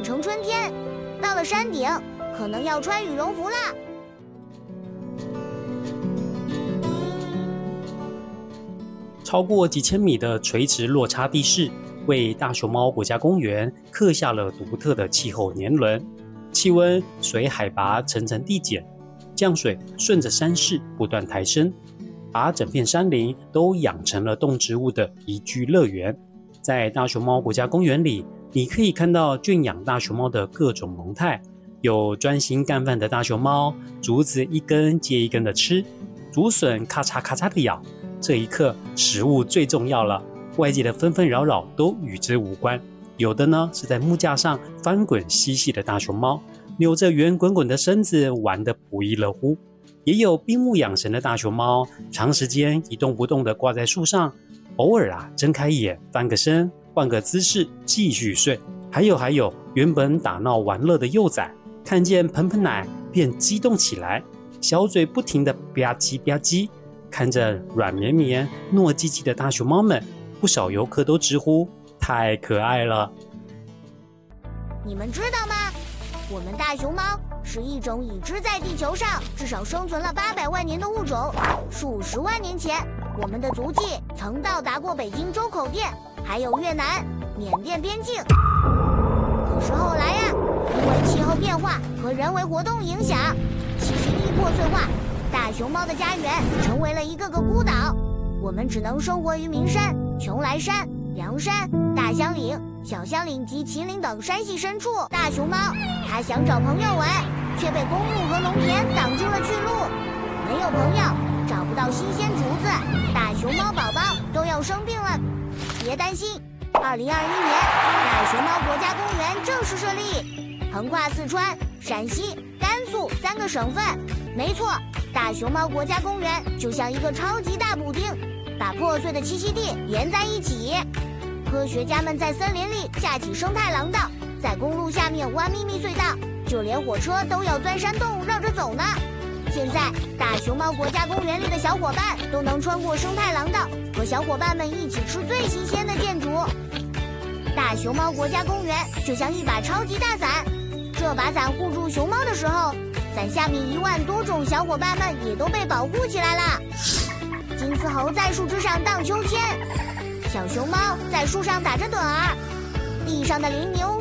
成春天。到了山顶，可能要穿羽绒服啦。 超过几千米的垂直落差地势，为大熊猫国家公园刻下了独特的气候年轮。气温随海拔层层递减，降水顺着山势不断抬升，把整片山林都养成了动植物的宜居乐园。在大熊猫国家公园里，你可以看到圈养大熊猫的各种萌态，有专心干饭的大熊猫，竹子一根接一根的吃，竹笋咔嚓咔嚓的咬。这一刻，食物最重要了，外界的纷纷扰扰都与之无关。有的呢是在木架上翻滚嬉戏的大熊猫，扭着圆滚滚的身子玩得不亦乐乎；也有闭目养神的大熊猫，长时间一动不动地挂在树上，偶尔睁开眼翻个身，换个姿势继续睡。还有，原本打闹玩乐的幼崽，看见盆盆奶便激动起来，小嘴不停地吧唧吧唧。看着软绵绵、糯叽叽的大熊猫们，不少游客都直呼太可爱了。 你们知道吗？我们大熊猫是一种已知在地球上至少生存了800万年的物种。数十万年前，我们的足迹曾到达过北京周口店，还有越南、缅甸边境。可是后来呀，因为气候变化和人为活动影响，栖息地破碎化，大熊猫的家园成为了一个个孤岛。我们只能生活于名山、邛崃山、梁山、大香岭、小香岭及秦岭等山系深处。大熊猫它想找朋友玩，却被公路和农田挡住了去路。没有朋友，找不到新鲜竹子，大熊猫宝宝都要生病了。别担心，2021年大熊猫国家公园正式设立，横跨四川、陕西、甘肃3个省份。没错，大熊猫国家公园就像一个超级大补丁，把破碎的栖息地连在一起。科学家们在森林里架起生态廊道，在公路下面挖秘密隧道，就连火车都要钻山洞绕着走呢。现在大熊猫国家公园里的小伙伴都能穿过生态廊道，和小伙伴们一起吃最新鲜的建筑。大熊猫国家公园就像一把超级大伞，这把伞护住熊猫的时候，伞下面1万多种小伙伴们也都被保护起来了。金丝猴在树枝上荡秋千，小熊猫在树上打着盹儿，地上的羚牛